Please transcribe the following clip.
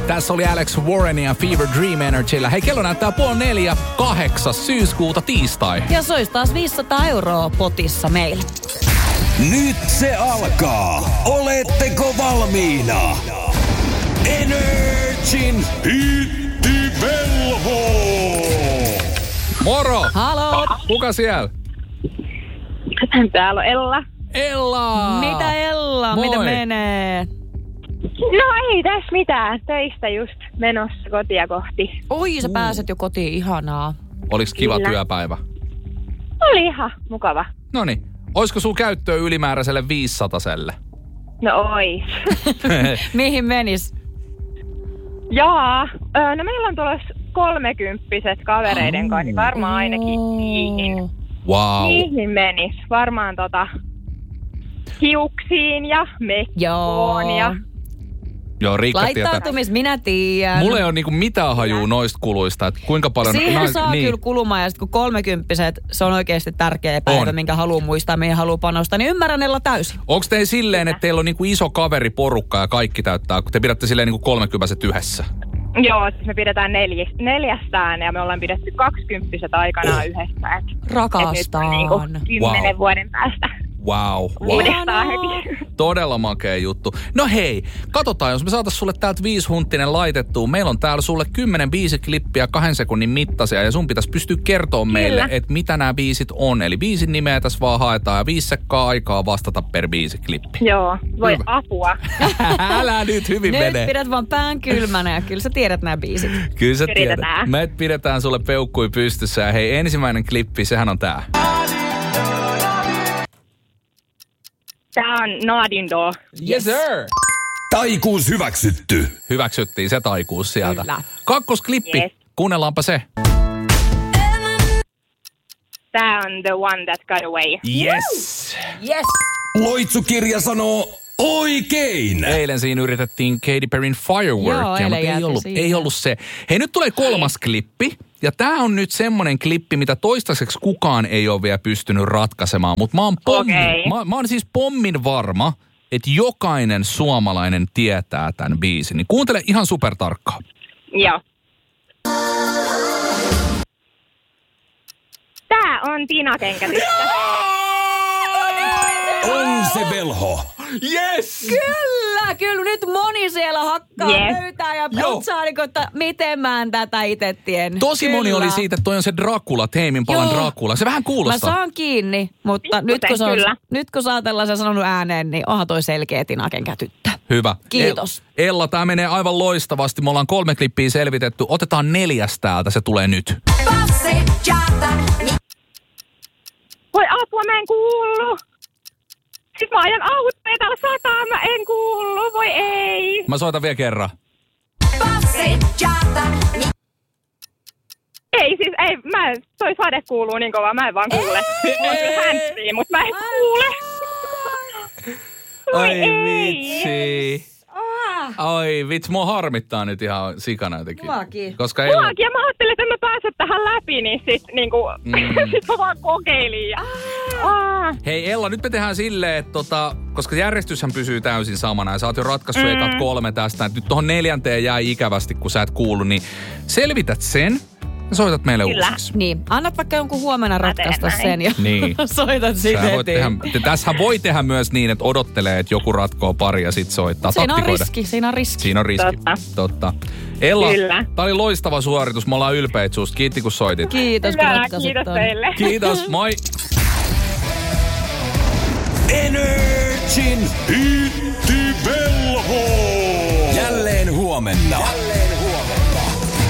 Tässä oli Alex Warren ja Fever Dream Energyllä. Hei, kello näyttää 3:30, 8. syyskuuta tiistai. Ja se olisi taas 500 € potissa meillä. Nyt se alkaa. Oletteko valmiina? Energin hittivelho! Moro! Halo! Kuka siellä? Täällä on Ella. Ella! Mitä Ella? Moi. Mitä menee? No ei tässä mitään. Töistä just menossa kotia kohti. Oi, sä pääset jo kotiin. Ihanaa. Oliks kiva Kyllä. työpäivä? Oli ihan mukava. Noniin. Oisko sun käyttöä ylimääräiselle 500-selle? No ois. Mihin menis? Jaa. No meillä on tulossa 30-vuotiaat kavereiden kanssa, niin varmaan ainakin niihin. Wow. Niihin menis. Varmaan hiuksiin ja mekkoon ja... Joo, Riikka tietää. Laittautumis, minä tiedän. Mulla ei ole niinku mitään hajuu noista kuluista, että kuinka paljon... Siihen saa niin. kyllä kulumaan, ja sitten kun 30-vuotiaat, se on oikeasti tärkeä päivä, minkä haluaa muistaa, mihin haluaa panostaa, niin ymmärrän Ella täysin. Onko teillä silleen, että teillä on niinku iso kaveriporukka ja kaikki täyttää, kun te pidätte silleen niinku 30 yhdessä? Joo, siis me pidetään neljästään ja me ollaan pidetty 20 aikanaan yhdessä. Rakastaan. Nyt on 10 vuoden päästä. Wow. Uudestaan heti. Todella makea juttu. No hei, katsotaan, jos me saatais sulle täältä 5 hunttinen laitettua. Meillä on täällä sulle 10 biisiklippiä 2 sekunnin mittaisia ja sun pitäisi pystyä kertoa meille, että mitä nämä biisit on. Eli biisin nimeä tässä vaan haetaan ja 5 sekkaa aikaa vastata per biisiklippi. Joo, voi apua. Älä nyt hyvin nyt menee. Nyt pidät vaan pään kylmänä ja kyllä sä tiedät nämä biisit. Kyllä sä tiedät. Yritetään. Me pidetään sulle peukkui pystyssä ja hei, ensimmäinen klippi, sehän on tää. Tää on Nadindo. Yes sir! Taikuus hyväksytty. Hyväksyttiin se taikuus sieltä. Kyllä. Kakkosklippi, Yes. kuunnellaanpa se. Tää on The One That Got Away. Yes! Yes! Loitsukirja sanoo oikein. Eilen siinä yritettiin Katy Perryn Fireworkia, Joo, eilen mutta jäätiin ei ollut se. Hei, nyt tulee 3. klippi. Ja tää on nyt semmonen klippi, mitä toistaiseksi kukaan ei ole vielä pystynyt ratkaisemaan. Mutta mä oon siis pommin varma, että jokainen suomalainen tietää tämän biisin. Niin kuuntele ihan supertarkkaan. Joo. Tää on Tina Kenkätystä. On se velho. Yes! Kyllä nyt moni siellä hakkaa pöytää ja otsaa niin, että miten mä en tätä itse tiennyt. Tosi moni oli siitä, että toi on se Dracula, Teimin palan Dracula. Se vähän kuulostaa. Mä saan kiinni, mutta nyt kun sä oot tällaisen sanonut ääneen, niin onhan toi selkeä Tina Kenkätyttö. Hyvä. Kiitos. Ella, tää menee aivan loistavasti. Me ollaan 3 klippiä selvitetty. Otetaan 4 täältä, se tulee nyt. Voi apua, mä en kuullut. Siis mä ajan autoja täällä sataa, mä en kuullut. Voi ei. Mä soitan vielä kerran. Ei siis, ei, toi sade kuuluu niin kovaa, mä en vaan kuule. Mulla on kyllä handsfree, mutta mä en kuule. Voi Ai ei. vitsi. Ai vitsi, mua harmittaa nyt ihan sikana jotenkin. Muakin. Koska Muakin, ja mä ajattelin, että mä pääsen tähän läpi, niin sit niinku, sit mä vaan kokeilin. Ja... Hei Ella, nyt me tehdään silleen, että koska järjestyshän pysyy täysin samana ja sä oot jo ratkaissut ekat 3 tästä, että nyt tohon 4. jäi ikävästi, kun sä et kuulu, niin selvität sen ja soitat meille uusiksi. Niin, annat vaikka jonkun huomenna ratkaista sen ja niin. soitat sitten heti. Tässähän voi tehdä myös niin, että odottelee, että joku ratkoo pari ja sit soittaa. Siinä on riski. Siinä on riski. Totta. Ella, Kyllä. tää oli loistava suoritus. Me ollaan ylpeitä susta. Kiitti kun soitit. Kiitos, kun ratkaisit Kiitos ton. teille. Kiitos, moi. Energin hittivelho. Jälleen huomenna.